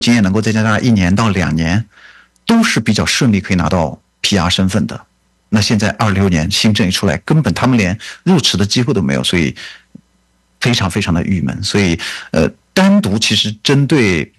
经验能够在加拿大1年到2年，都是比较顺利可以拿到 PR 身份的。那现在26年新政一出来，根本他们连入池的机会都没有，所以非常非常的郁闷。所以单独其实针对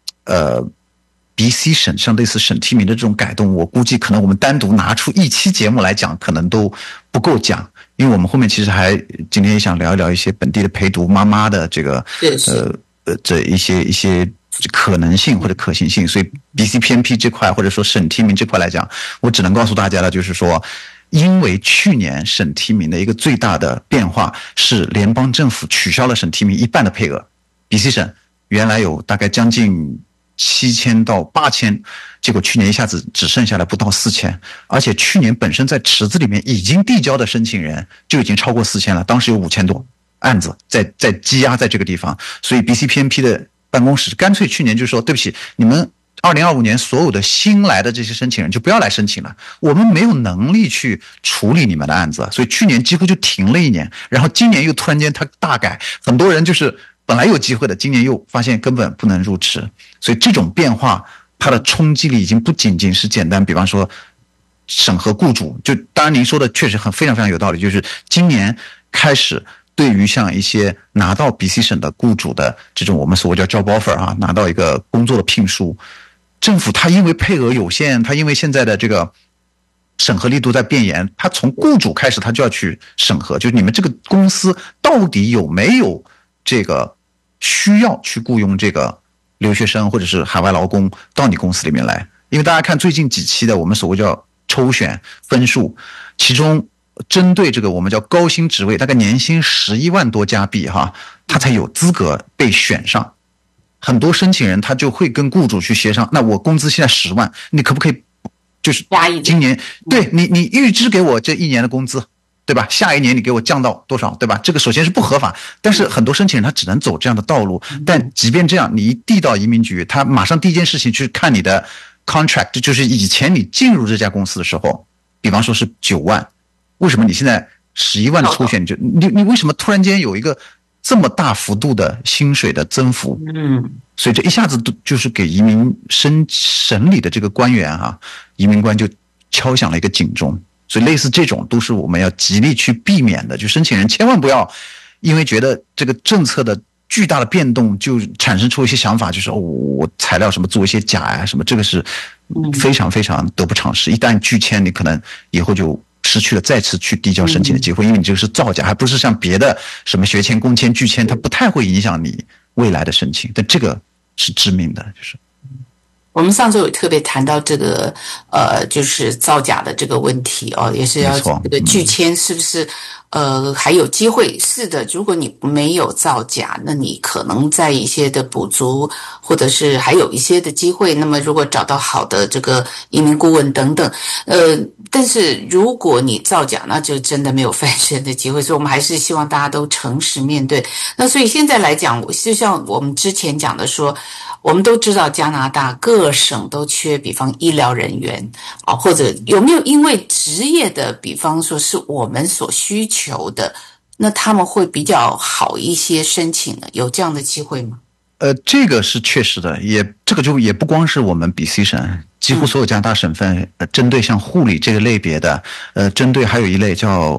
BC 省像类似省提名的这种改动，我估计可能我们单独拿出一期节目来讲，可能都不够讲，因为我们后面其实还今天也想聊一聊一些本地的陪读妈妈的这个这一些可能性或者可行性。所以 BC PNP 这块或者说省提名这块来讲，我只能告诉大家的就是说，因为去年省提名的一个最大的变化是联邦政府取消了省提名1半的配额。BC 省原来有大概将近7000到8000，结果去年一下子只剩下来不到4000，而且去年本身在池子里面已经递交的申请人就已经超过4000了，当时有5000多案子在积压在这个地方。所以 BC PNP 的办公室干脆去年就说，对不起，你们2025年所有的新来的这些申请人就不要来申请了，我们没有能力去处理你们的案子。所以去年几乎就停了1年，然后今年又突然间他大改，很多人就是本来有机会的，今年又发现根本不能入池。所以这种变化它的冲击力已经不仅仅是简单，比方说审核雇主，就当然您说的确实非常非常有道理，就是今年开始对于像一些拿到 BC 省的雇主的这种我们所谓叫 job offer 啊，拿到一个工作的聘书，政府它因为配额有限，它因为现在的这个审核力度在变严，它从雇主开始它就要去审核，就是你们这个公司到底有没有这个需要去雇佣这个留学生或者是海外劳工到你公司里面来。因为大家看最近几期的我们所谓叫抽选分数，其中针对这个我们叫高薪职位，大概年薪11万多加币哈，他才有资格被选上。很多申请人他就会跟雇主去协商，那我工资现在10万，你可不可以就是今年对你预支给我这1年的工资，对吧？下一年你给我降到多少，对吧？这个首先是不合法，但是很多申请人他只能走这样的道路。但即便这样，你一递到移民局，他马上第一件事情去看你的 contract， 就是以前你进入这家公司的时候，比方说是9万，为什么你现在11万的抽选你为什么突然间有一个这么大幅度的薪水的增幅？所以这一下子就是给移民审理的这个官员移民官就敲响了一个警钟。所以类似这种都是我们要极力去避免的，就申请人千万不要因为觉得这个政策的巨大的变动就产生出一些想法，就是我材料什么做一些假呀什么，这个是非常非常得不偿失。一旦拒签，你可能以后就失去了再次去递交申请的机会，因为你这个是造假，还不是像别的什么学签、工签、拒签，它不太会影响你未来的申请，但这个是致命的。就是我们上周有特别谈到这个就是造假的这个问题哦，也是要这个拒签是不是还有机会？是的，如果你没有造假，那你可能在一些的补足或者是还有一些的机会。那么如果找到好的这个移民顾问等等，但是如果你造假，那就真的没有翻身的机会。所以我们还是希望大家都诚实面对。那所以现在来讲，就像我们之前讲的说，我们都知道加拿大各省都缺，比方医疗人员啊，或者有没有因为职业的，比方说是我们所需求的，那他们会比较好一些申请呢？有这样的机会吗？ 这个是确实的，这个就也不光是我们 BC 省，几乎所有加拿大省份，针对像护理这个类别的，针对还有一类叫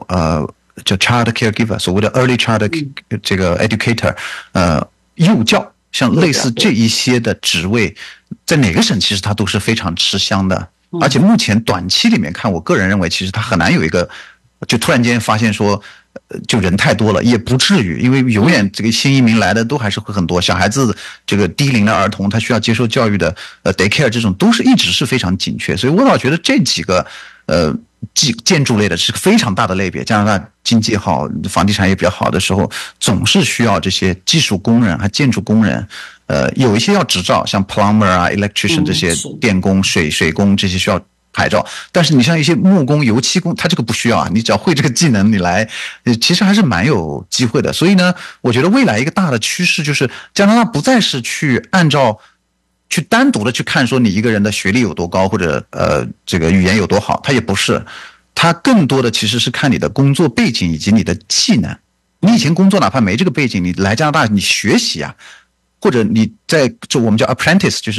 child caregiver， 所谓的 early child 这个 educator， 幼教。像类似这一些的职位，在哪个省其实它都是非常吃香的，而且目前短期里面看，我个人认为其实它很难有一个就突然间发现说就人太多了，也不至于，因为永远这个新移民来的都还是会很多，小孩子这个低龄的儿童他需要接受教育的daycare 这种都是一直是非常紧缺，所以我倒觉得这几个建筑类的是个非常大的类别，加拿大经济好，房地产也比较好的时候，总是需要这些技术工人和建筑工人，有一些要执照，像 plumber 啊 electrician 这些电工、水工这些需要牌照，但是你像一些木工、油漆工，他这个不需要啊，你只要会这个技能，你来，其实还是蛮有机会的。所以呢，我觉得未来一个大的趋势就是加拿大不再是去按照去单独的去看说你一个人的学历有多高或者这个语言有多好，它也不是，它更多的其实是看你的工作背景以及你的技能。你以前工作哪怕没这个背景，你来加拿大你学习啊， 或者你在做我们叫 apprentice，就是